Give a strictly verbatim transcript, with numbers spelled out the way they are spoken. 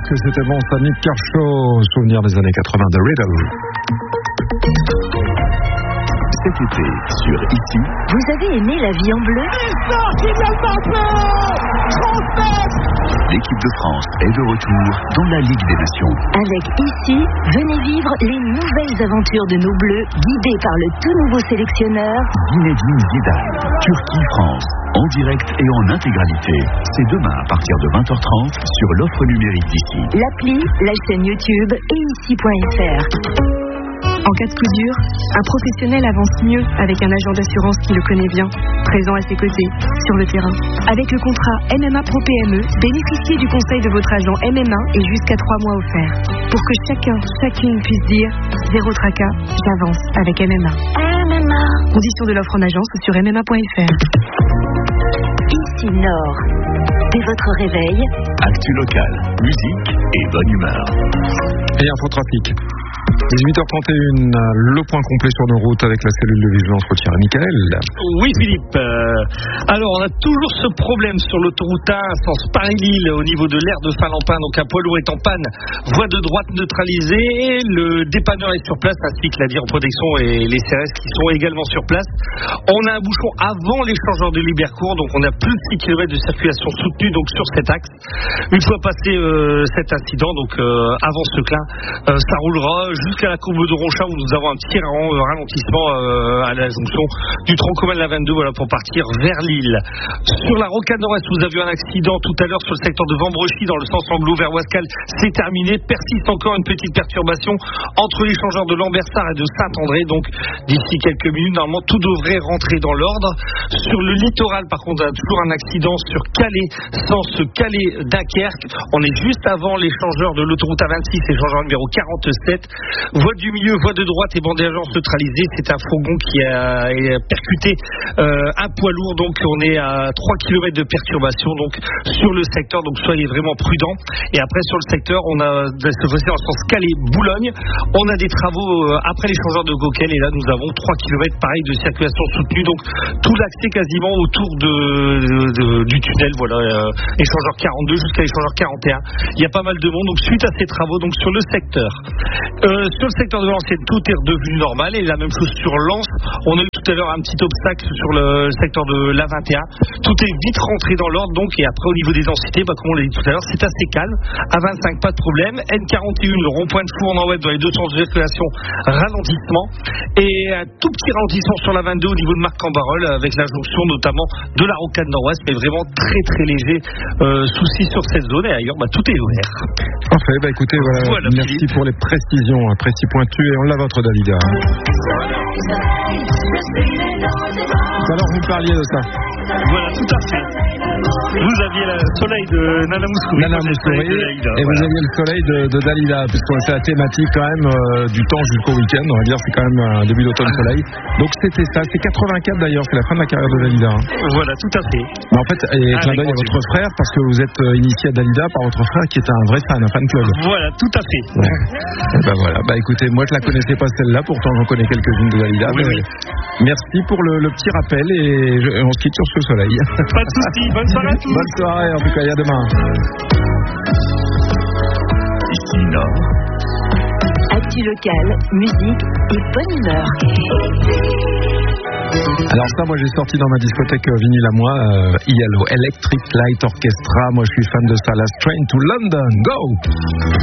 que c'était bon, ça, Nick Kershaw, souvenir des années quatre-vingts de Riddle. Cet été, sur Ici. Vous avez aimé La Vie en bleu? L'équipe de France est de retour dans la Ligue des Nations. Avec Ici, venez vivre les nouvelles aventures de nos Bleus, guidés par le tout nouveau sélectionneur Zinedine Zidane. Turquie-France, en direct et en intégralité. C'est demain à partir de vingt heures trente sur l'offre numérique d'Ici. L'appli, la chaîne YouTube et ici point f r. En cas de coup dur, un professionnel avance mieux avec un agent d'assurance qui le connaît bien, présent à ses côtés, sur le terrain. Avec le contrat M M A Pro P M E, bénéficiez du conseil de votre agent M M A et jusqu'à trois mois offerts. Pour que chacun, chacune puisse dire « Zéro tracas, j'avance avec M M A ». M M A. Conditions de l'offre en agence ou sur m m a point f r. Ici Nord. Dès votre réveil, Actu locale, musique et bonne humeur. Et infotrafic. dix-huit heures trente et une, le point complet sur nos routes avec la cellule de vigilance routière. Michael. Oui Philippe, euh, alors on a toujours ce problème sur l'autoroute un, sens Paris-Lille, au niveau de l'aire de Finlampin, donc un poids lourd est en panne, voie de droite neutralisée, le dépanneur est sur place, ainsi que la Dire Protection et les C R S qui sont également sur place. On a un bouchon avant l'échangeur de Libercourt, donc on a plus de six kilomètres de circulation soutenue donc sur cet axe. Une fois passé euh, cet incident, donc euh, avant ce clin, euh, ça roulera jusqu'à la courbe de Ronchat où nous avons un petit ralentissement euh, à la jonction du tronc commun de la vingt-deux, voilà, pour partir vers Lille. Sur la rocade nord-est, vous avez eu un accident tout à l'heure sur le secteur de Vambrechy dans le sens anglo vers Ouascal. C'est terminé. Persiste encore une petite perturbation entre l'échangeur de Lambersart et de Saint-André. Donc d'ici quelques minutes, normalement, tout devrait rentrer dans l'ordre. Sur le littoral, par contre, on a toujours un accident sur Calais, sens Calais-Dunkerque. On est juste avant l'échangeur de l'autoroute A vingt-six, échangeur numéro quarante-sept. Voie du milieu, voie de droite et bande d'agence neutralisée. C'est un fourgon qui a, a percuté euh, un poids lourd. Donc on est à trois kilomètres de perturbation donc sur le secteur. Donc soyez vraiment prudents. Et après sur le secteur, on a ce fois-ci dans le sens Calais-Boulogne. On a des travaux euh, après l'échangeur de Gauquel. Et là nous avons trois kilomètres pareil de circulation soutenue. Donc tout l'accès quasiment autour de, de, de, du tunnel. Voilà, euh, échangeur quarante-deux jusqu'à l'échangeur quarante et un. Il y a pas mal de monde. Donc suite à ces travaux, donc sur le secteur. Euh, sur le secteur de Valenciennes, tout est redevenu normal et la même chose sur Lens. On a eu tout à l'heure un petit obstacle sur le secteur de l'A vingt et un. Tout est vite rentré dans l'ordre donc et après au niveau des densités, bah, comme on l'a dit tout à l'heure, c'est assez calme. A vingt-cinq, pas de problème. N quarante et un, le rond-point de Fournes en ouest dans les deux sens de circulation, ralentissement. Et un tout petit ralentissement sur la vingt-deux au niveau de Marc-en-Barœul avec la jonction notamment de la rocade nord-ouest, mais vraiment très très léger euh, souci sur cette zone et ailleurs, bah, tout est ouvert. Parfait, bah écoutez, voilà, voilà merci Philippe. pour les précisions, précis pointus et on l'a votre Dalida. Alors vous parliez de ça. Voilà, tout à fait. Vous aviez le soleil de Nana Mouskouri. Nana Mouskouri, et vous voilà. aviez le soleil de, de Dalida, puisque c'est la thématique quand même euh, du temps jusqu'au week-end, on va dire, c'est quand même un début d'automne soleil. Donc c'était ça, c'est quatre-vingt-quatre d'ailleurs, c'est la fin de la carrière de Dalida. Hein. Voilà, tout à fait. Mais en fait, et Ah, clin d'œil à votre frère, parce que vous êtes euh, initié à Dalida par votre frère qui est un vrai fan, un fan club. Voilà, tout à fait. Ouais. Et ben voilà, bah écoutez, moi je la connaissais pas celle-là, pourtant j'en connais quelques-unes de Dalida. Oui, oui. Merci pour le, le petit rappel et, je, et on se quitte sur ce soleil. Pas de soucis, bonne soirée à tous. Bonne soirée, en tout cas, et à demain. Ici Nord. actu locale, musique et bonne humeur. Alors ça, moi j'ai sorti dans ma discothèque vinyle à moi, euh, I L O, Electric Light Orchestra. Moi je suis fan de ça, Last Train to London. Go!